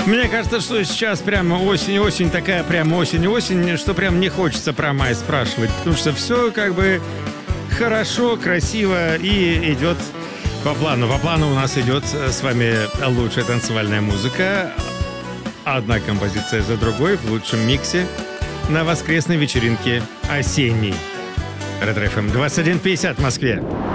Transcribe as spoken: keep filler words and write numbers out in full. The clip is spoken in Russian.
Мне кажется, что сейчас прямо осень-осень, такая прямо осень-осень, что прям не хочется про май спрашивать, потому что все как бы хорошо, красиво и идет по плану. По плану у нас идет с вами лучшая танцевальная музыка. Одна композиция за другой в лучшем миксе на воскресной вечеринке осенней. Ретро-ФМ двадцать один пятьдесят в Москве.